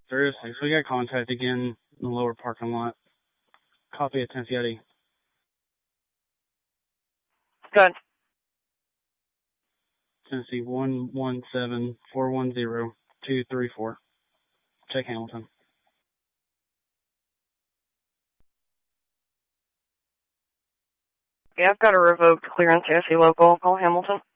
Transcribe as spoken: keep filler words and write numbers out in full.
There is six. We got contact again in the lower parking lot. Copy at Tennessee I D. Good. Tennessee one one seven four one zero two three four. Check Hamilton. Yeah, I've got a revoked clearance Tennessee local. Call Hamilton.